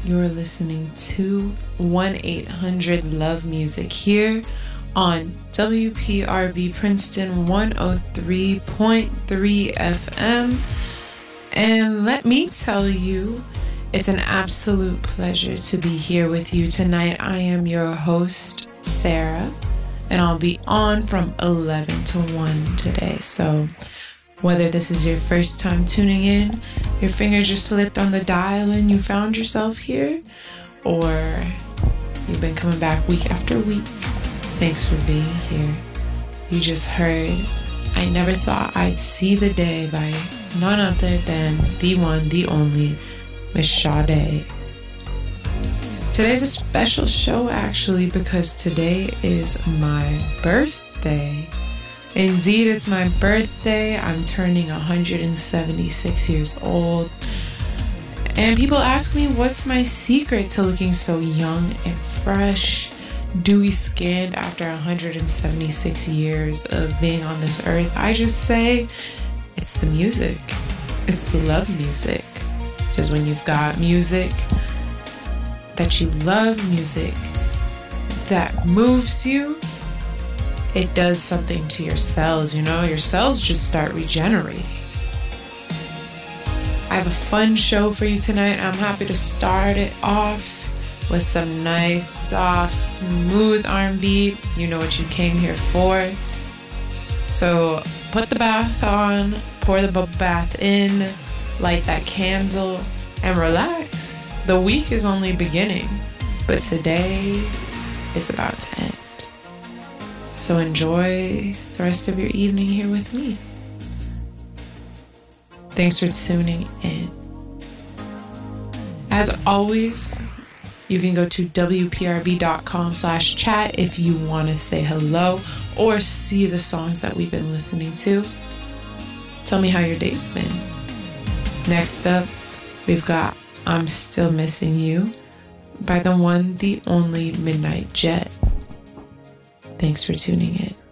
You're listening to 1-800-LOVE Music here on WPRB Princeton 103.3 FM. And let me tell you, it's an absolute pleasure to be here with you tonight. I am your host, Sarah, and I'll be on from 11 to 1 today. So whether this is your first time tuning in, your finger just slipped on the dial and you found yourself here, or you've been coming back week after week, thanks for being here. You just heard I Never Thought I'd See the Day by none other than the one, the only, Miss Sade. Today's a special show actually because today is my birthday. Indeed, it's my birthday. I'm turning 176 years old. And people ask me what's my secret to looking so young and fresh, dewy skinned after 176 years of being on this earth. I just say it's the music. It's the love music. Because when you've got music that you love, music that moves you, it does something to your cells, you know? Your cells just start regenerating. I have a fun show for you tonight. I'm happy to start it off with some nice, soft, smooth R&B. You know what you came here for. So put the bath on, pour the bubble bath in, light that candle, and relax. The week is only beginning, but today is about to end. So enjoy the rest of your evening here with me. Thanks for tuning in. As always, you can go to wprb.com/chat if you want to say hello or see the songs that we've been listening to. Tell me how your day's been. Next up, we've got I'm Still Missing You by the one, the only Midnight Jet. Thanks for tuning in.